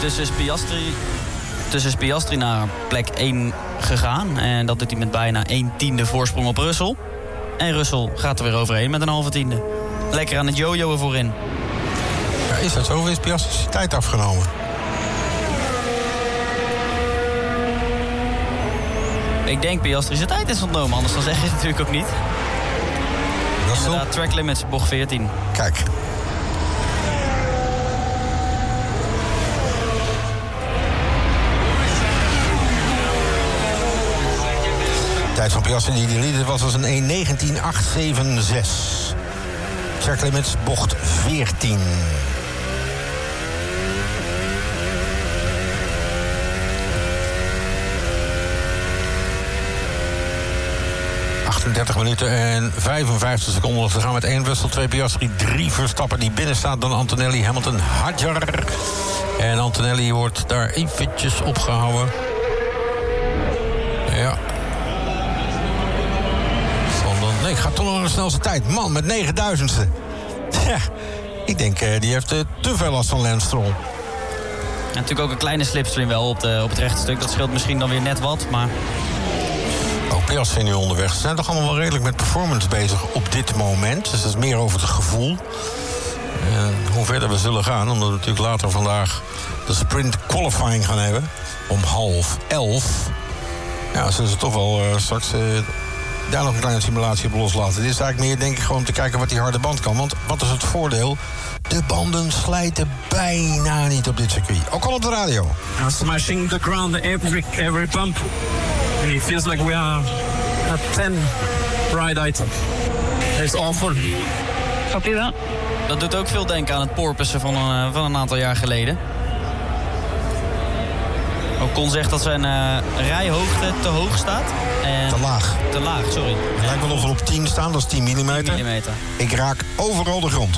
Dus is Piastri naar plek 1 gegaan. En dat doet hij met bijna 1/10 voorsprong op Russell. En Russell gaat er weer overheen met een halve tiende. Lekker aan het jojoen voorin. Ja, is dat zo? Of is Piastri zijn tijd afgenomen? Ik denk Piastri zijn tijd is ontnomen. Anders dan zeg je het natuurlijk ook niet. Inderdaad, track limits, bocht 14. Kijk. De tijd van Piastri die leader was als een 1:19.876. Track limits, bocht 14. ...38 minuten en 55 seconden te gaan met 1 Russell, 2 Piastri, 3 Verstappen die binnen staat. Dan Antonelli, Hamilton, Hadjar. En Antonelli wordt daar eventjes opgehouden. Ja. Nee, gaat toch nog naar de snelste tijd. Man, met 9000ste. Ja, ik denk, die heeft te veel last van Lance Stroll. Ja, natuurlijk ook een kleine slipstream wel op het rechte stuk. Dat scheelt misschien dan weer net wat, maar... Ook Piastri nu onderweg. Ze zijn toch allemaal wel redelijk met performance bezig op dit moment. Dus dat is meer over het gevoel. Hoe verder we zullen gaan, omdat we natuurlijk later vandaag de sprint qualifying gaan hebben. Om 10:30. Ja, zullen ze toch wel straks... daar nog een kleine simulatie op loslaten. Dit is eigenlijk meer, denk ik, gewoon om te kijken wat die harde band kan. Want wat is het voordeel? De banden slijten bijna niet op dit circuit. Ook al op de radio. I'm smashing the ground every bump. And it feels like we are at 10 ride item. It's awful. Copy that. Dat doet ook veel denken aan het porpoisen van een aantal jaar geleden. Ocon zegt dat zijn rijhoogte te hoog staat. En te laag. Te laag, sorry. Het lijkt wel of we op 10 staan, dat is 10 mm. 10 mm. Ik raak overal de grond.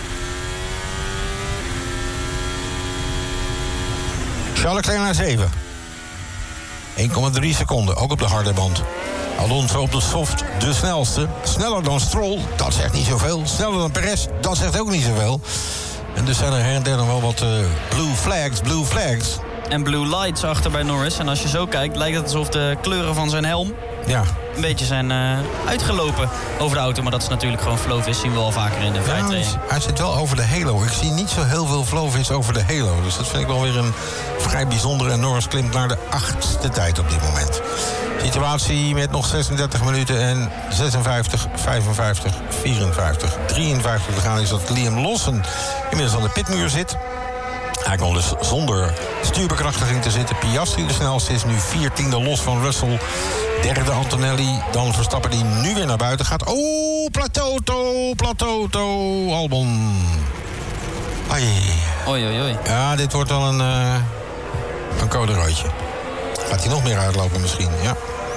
Charles Leclerc naar 7. 1,3 seconden, ook op de harde band. Alonso op de soft, de snelste. Sneller dan Stroll, dat zegt niet zoveel. Sneller dan Perez, dat zegt ook niet zoveel. En dus zijn er her en der nog wel wat blue flags. En blue lights achter bij Norris. En als je zo kijkt, lijkt het alsof de kleuren van zijn helm... ja, een beetje zijn uitgelopen over de auto. Maar dat is natuurlijk gewoon flowvis, zien we al vaker in de vrijtraining. Hij zit wel over de halo. Ik zie niet zo heel veel flowvis over de halo. Dus dat vind ik wel weer een vrij bijzondere. En Norris klimt naar de 8e tijd op dit moment. Situatie met nog 36 minuten en 56, 55, 54, 53 te gaan... is dat Liam Lawson inmiddels aan de pitmuur zit. Hij komt dus zonder stuurbekrachtiging te zitten. Piastri de snelste is nu 14e los van Russell. Derde Antonelli, dan Verstappen die nu weer naar buiten gaat. Oh, Platauto, Albon. Ai. Oei. Ja, dit wordt wel een code roodje. Gaat hij nog meer uitlopen misschien, ja.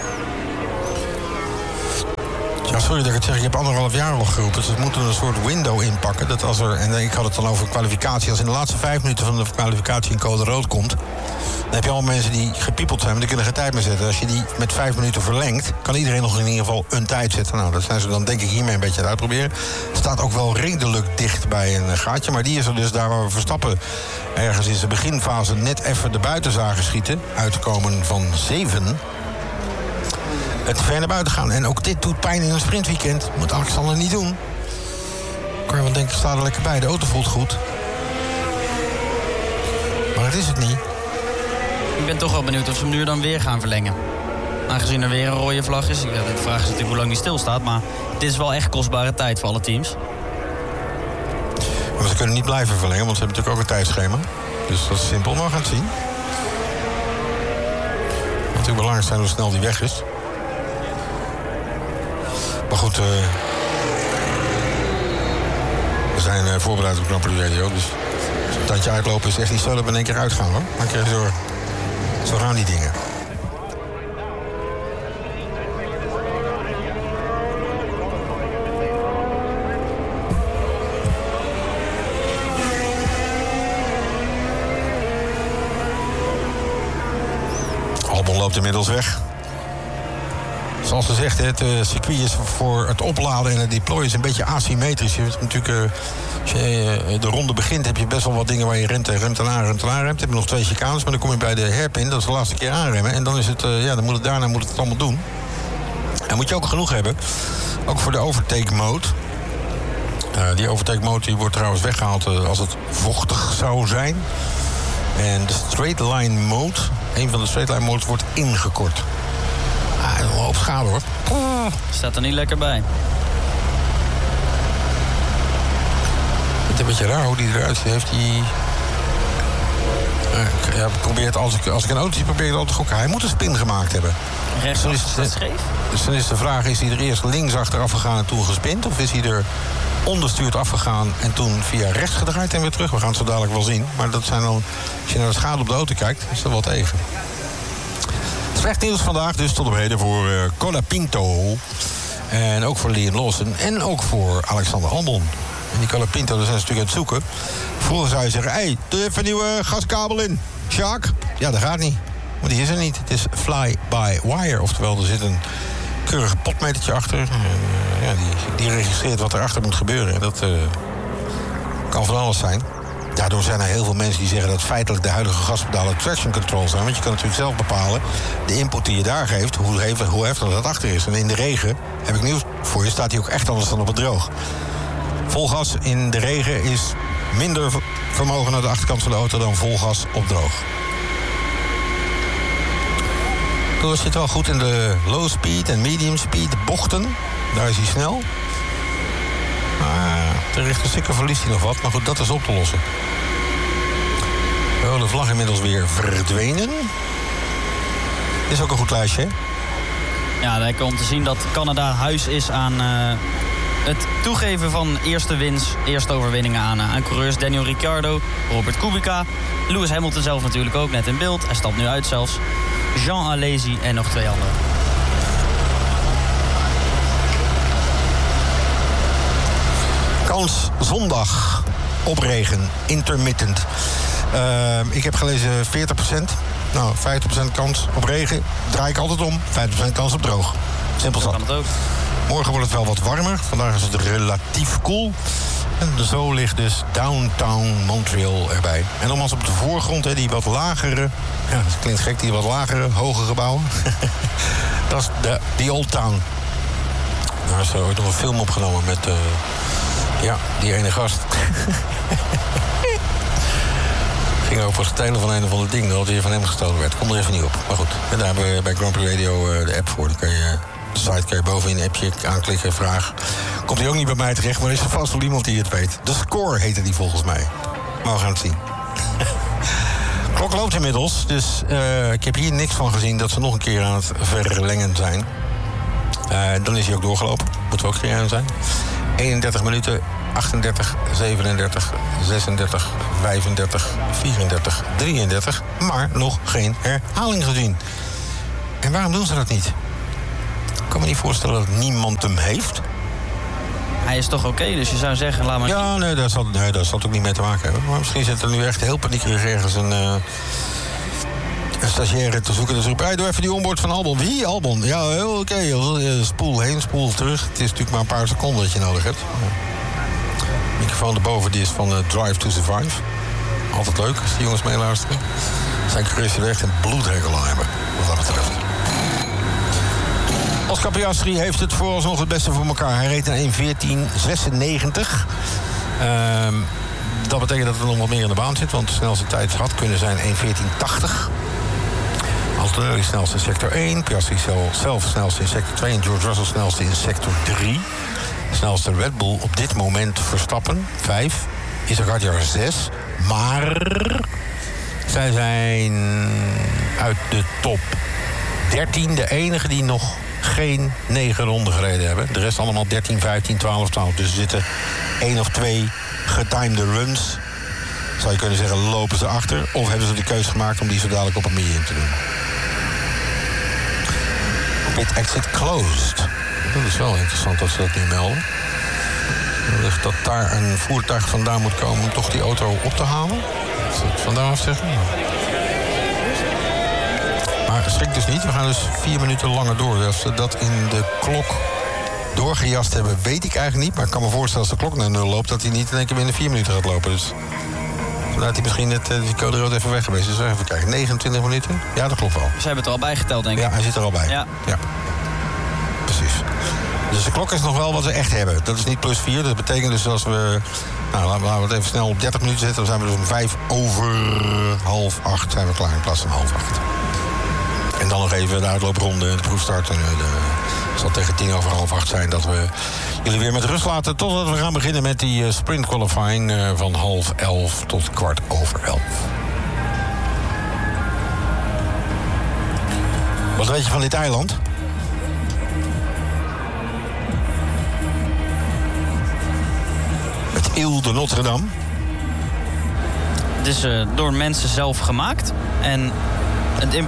Ja, sorry dat ik het zeg, ik heb 1,5 jaar al geroepen. Dus we moeten een soort window inpakken. Dat als er, en ik had het dan over kwalificatie. Als in de laatste 5 minuten van de kwalificatie een code rood komt... dan heb je allemaal mensen die gepiepeld zijn, maar die kunnen geen tijd meer zetten. Als je die met 5 minuten verlengt, kan iedereen nog in ieder geval een tijd zetten. Nou, dat zijn ze dan denk ik hiermee een beetje aan het uitproberen. Het staat ook wel redelijk dicht bij een gaatje. Maar die is er dus daar waar we Verstappen ergens in zijn beginfase net even de buiten zagen schieten. Uitkomen van 7... het ver naar buiten gaan. En ook dit doet pijn in een sprintweekend. Moet Alexander niet doen. Kan je wel denken, sta er lekker bij. De auto voelt goed. Maar het is het niet. Ik ben toch wel benieuwd of ze hem nu dan weer gaan verlengen. Aangezien er weer een rode vlag is. De vraag is natuurlijk hoe lang die stilstaat. Maar dit is wel echt kostbare tijd voor alle teams. Maar ze kunnen niet blijven verlengen. Want ze hebben natuurlijk ook een tijdschema. Dus dat is simpel. Maar we gaan het zien. Het moet natuurlijk belangrijk zijn hoe snel die weg is. Maar goed, we zijn voorbereid op Grand Prix Radio. Dus een tandje uitlopen is echt niet zo dat we in één keer uitgaan, hoor. Maar krijg je zo gaan die dingen. Albon loopt inmiddels weg. zoals ze zegt, het circuit is voor het opladen en het deployen is een beetje asymmetrisch. Je hebt natuurlijk, als je de ronde begint, heb je best wel wat dingen waar je remt en remt. Dan heb je nog 2 chicanes, maar dan kom je bij de hairpin, dat is de laatste keer aanremmen. En dan is het, daarna moet het allemaal doen. En moet je ook genoeg hebben, ook voor de overtake mode. Die overtake mode die wordt trouwens weggehaald als het vochtig zou zijn. En de straight line mode, een van de straight line modes, wordt ingekort. Een hoop schade hoor. Staat er niet lekker bij. Het is een beetje raar hoe die eruit ziet. Heeft die... als ik een auto zie, probeer ik het altijd te gokken. Hij moet een spin gemaakt hebben. Rechts is dat scheef? Dus dan is de vraag, is hij er eerst links achteraf gegaan en toen gespind? Of is hij er onderstuurd afgegaan en toen via rechts gedraaid en weer terug? We gaan het zo dadelijk wel zien. Maar dat zijn dan, als je naar de schade op de auto kijkt, is dat wel tegen. Slecht nieuws vandaag dus tot op heden voor Colapinto. En ook voor Liam Lawson. En ook voor Alexander Albon. En die Colapinto, daar zijn ze natuurlijk aan het zoeken. Vroeger zou je zeggen, hey, doe even een nieuwe gaskabel in. Jacques? Ja, dat gaat niet. Maar die is er niet. Het is fly-by-wire. Oftewel, er zit een keurig potmetertje achter. Die registreert wat erachter moet gebeuren. En dat kan van alles zijn. Daardoor zijn er heel veel mensen die zeggen dat feitelijk de huidige gaspedalen traction control zijn. Want je kan natuurlijk zelf bepalen, de input die je daar geeft, hoe heftig dat achter is. En in de regen, heb ik nieuws voor je, staat hij ook echt anders dan op het droog. Vol gas in de regen is minder vermogen naar de achterkant van de auto dan vol gas op droog. Hij zit wel goed in de low speed en medium speed bochten. Daar is hij snel. Ter rechterstukken verliest hij nog wat, maar goed, dat is op te lossen. De rode vlag inmiddels weer verdwenen. Dit is ook een goed lijstje, hè? Ja, lekker om te zien dat Canada huis is aan het toegeven van eerste overwinningen aan coureurs. Daniel Ricciardo, Robert Kubica, Lewis Hamilton zelf natuurlijk ook net in beeld. Hij stapt nu uit zelfs. Jean Alesi en nog 2 anderen. Kans zondag op regen, intermittent. Ik heb gelezen 40%. Nou, 50% kans op regen. Draai ik altijd om. 50% kans op droog. Simpel zat. Kan het ook. Morgen wordt het wel wat warmer. Vandaag is het relatief koel. En zo ligt dus downtown Montreal erbij. En nogmaals op de voorgrond, die wat lagere... Ja, dat klinkt gek, die wat lagere, hoge gebouwen. Dat is de Old Town. Daar is ooit nog een film opgenomen met... die ene gast. Ging over het stelen van een of ander ding dat weer van hem gestolen werd. Kom er even niet op. Maar goed, en daar hebben we bij Grand Prix Radio de app voor. Dan kan je de site kan je bovenin een appje aanklikken, vraag. Komt hij ook niet bij mij terecht, maar er is er vast wel iemand die het weet. De Score heette die volgens mij. Maar we gaan het zien. Klok loopt inmiddels, dus ik heb hier niks van gezien dat ze nog een keer aan het verlengen zijn. Dan is hij ook doorgelopen. Moeten we ook serieus zijn. 31 minuten, 38, 37, 36, 35, 34, 33. Maar nog geen herhaling gezien. En waarom doen ze dat niet? Ik kan me niet voorstellen dat niemand hem heeft. Hij is toch oké, dus je zou zeggen, laat maar... Ja, nee, daar zal het ook niet mee te maken hebben. Maar misschien zit er nu echt heel paniekerig ergens een stagiaire te zoeken. Dus roept, doe even die onboard van Albon. Wie? Albon? Ja, heel oké. Spoel heen, spoel terug. Het is natuurlijk maar een paar seconden dat je nodig hebt. De microfoon erboven, die is van Drive to Survive. Altijd leuk als die jongens meeluisteren. Zijn coureurs die echt een bloedhekel aan hebben, wat dat betreft. Oscar Piastri heeft het vooralsnog het beste voor elkaar. Hij reed een 1:14:96. Dat betekent dat er nog wat meer in de baan zit, want de snelste tijd had kunnen zijn 1:14:80. Altonelli snelste in sector 1, Piastri zelf snelste in sector 2 en George Russell snelste in sector 3. Snelste Red Bull op dit moment Verstappen, 5. Izagirre 6. Maar zij zijn uit de top 13 de enige die nog geen 9 ronden gereden hebben. De rest allemaal 13, 15, 12, 12. Dus er zitten 1 of 2 getimede runs. Zou je kunnen zeggen, lopen ze achter. Of hebben ze de keuze gemaakt om die zo dadelijk op een medium te doen. Pit exit closed. Dat is wel interessant dat ze dat nu melden. Dat daar een voertuig vandaan moet komen om toch die auto op te halen. Is dat vandaar af zeggen? Maar schrik dus niet, we gaan dus 4 minuten langer door. Als ze dat in de klok doorgejast hebben, weet ik eigenlijk niet. Maar ik kan me voorstellen als de klok naar 0 loopt, dat hij niet in één keer binnen 4 minuten gaat lopen. Dus vandaar dat hij misschien die code rood even weg geweest is. Dus even kijken, 29 minuten? Ja, dat klopt wel. Ze hebben het er al bij geteld, denk ik. Ja, hij zit er al bij. Ja. Precies. Dus de klok is nog wel wat we echt hebben. Dat is niet +4. Dat betekent dus als we... Nou, laten we het even snel op 30 minuten zetten. Dan zijn we dus om 7:05 zijn we klaar in plaats van 7:30. En dan nog even de uitloopronde, de proefstart. En het zal tegen 7:10 zijn dat we jullie weer met rust laten. Totdat we gaan beginnen met die sprint qualifying van 10:30 tot 11:15. Wat weet je van dit eiland? Het Île de Notre-Dame. Het is door mensen zelf gemaakt. En het de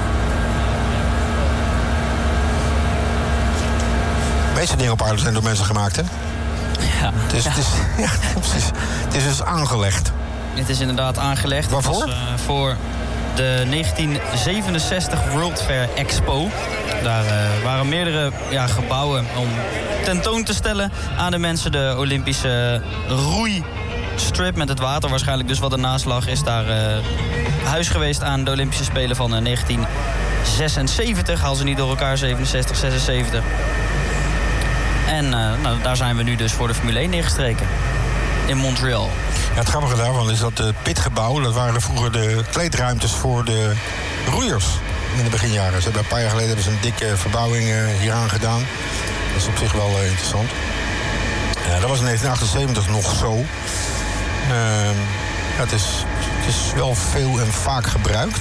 meeste dingen op aarde zijn door mensen gemaakt, hè? Ja. Ja, precies. Het is dus aangelegd. Het is inderdaad aangelegd. Waarvoor? Het was, voor de 1967 World Fair Expo. Daar waren meerdere gebouwen om tentoon te stellen aan de mensen. De Olympische roeistrip met het water waarschijnlijk. Dus wat ernaast lag is daar huis geweest aan de Olympische Spelen van 1976. Haal ze niet door elkaar, 67, 76. En daar zijn we nu dus voor de Formule 1 neergestreken. In Montreal. Ja, het grappige daarvan is dat het pitgebouw... dat waren vroeger de kleedruimtes voor de roeiers in de beginjaren. Ze hebben een paar jaar geleden een dikke verbouwing hieraan gedaan. Dat is op zich wel interessant. Dat was in 1978 nog zo. Het is wel veel en vaak gebruikt.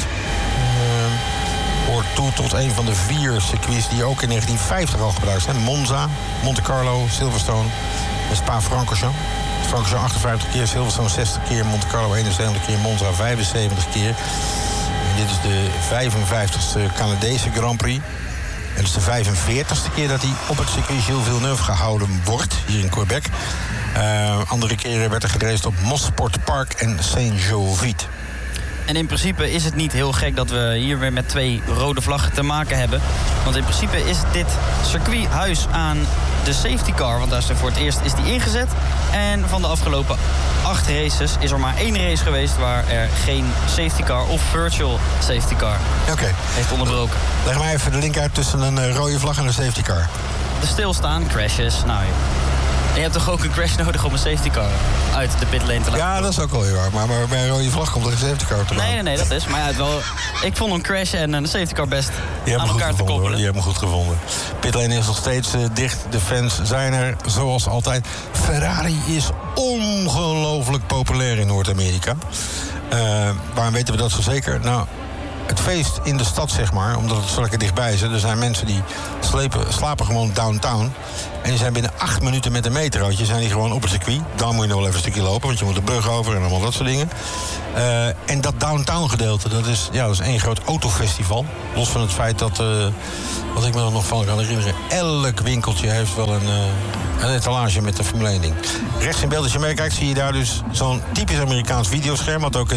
Hoort toe tot een van de 4 circuits die ook in 1950 al gebruikt zijn. Monza, Monte Carlo, Silverstone en Spa-Francorchamps. Francorchamps 58 keer, Silverstone 60 keer, Monte Carlo 71 keer, Monza 75 keer. En dit is de 55ste Canadese Grand Prix. En het is de 45ste keer dat hij op het circuit Gilles Villeneuve gehouden wordt, hier in Quebec. Andere keren werd er geraced op Mosport Park en Saint-Jovite. En in principe is het niet heel gek dat we hier weer met 2 rode vlaggen te maken hebben. Want in principe is dit circuithuis aan de safety car. Want daar is voor het eerst is die ingezet. En van de afgelopen 8 races is er maar 1 race geweest waar er geen safety car of virtual safety car heeft onderbroken. Leg mij even de link uit tussen een rode vlag en een safety car. De stilstaan, crashes, je hebt toch ook een crash nodig om een safety car uit de pitlane te laten? Ja, dat is ook wel heel waar. Maar bij een rode vlag komt er een safety car te laten. Nee, dat is. Maar ik vond een crash en een safety car best aan elkaar te koppelen. Je hebt hem goed gevonden. Pitlane is nog steeds dicht. De fans zijn er, zoals altijd. Ferrari is ongelooflijk populair in Noord-Amerika. Waarom weten we dat zo zeker? Nou, het feest in de stad, zeg maar, omdat het zo lekker dichtbij is. Er zijn mensen die slapen gewoon downtown. En die zijn binnen 8 minuten met een metrootje zijn die gewoon op het circuit. Dan moet je nog wel even een stukje lopen, want je moet de brug over en allemaal dat soort dingen. En dat downtown gedeelte, dat is één groot autofestival. Los van het feit dat, wat ik me er nog van kan herinneren, elk winkeltje heeft wel een etalage met de Formule 1 ding. Rechts in beeld, als je meekijkt, zie je daar dus zo'n typisch Amerikaans videoscherm, wat ook